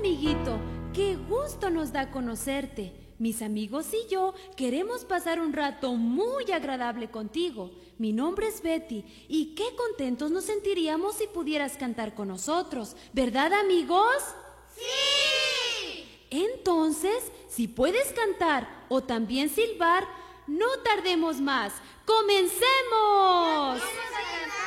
amiguito, qué gusto nos da conocerte. Mis amigos y yo queremos pasar un rato muy agradable contigo. Mi nombre es Betty y qué contentos nos sentiríamos si pudieras cantar con nosotros. ¿Verdad, amigos? ¡Sí! Entonces, si puedes cantar o también silbar, no tardemos más. ¡Comencemos! ¡Vamos a cantar!